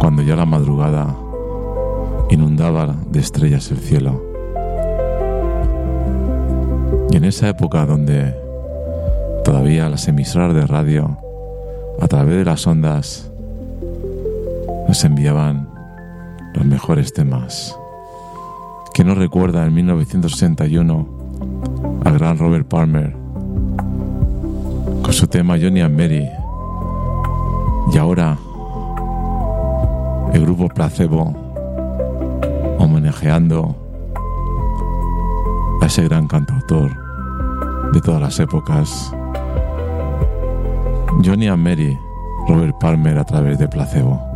cuando ya la madrugada inundaba de estrellas el cielo. Y en esa época donde todavía las emisoras de radio, a través de las ondas, nos enviaban los mejores temas. ¿Quién nos recuerda en 1961 al gran Robert Palmer con su tema Johnny and Mary? Y ahora el grupo Placebo homenajeando a ese gran cantautor de todas las épocas, Johnny and Mary, Robert Palmer a través de Placebo.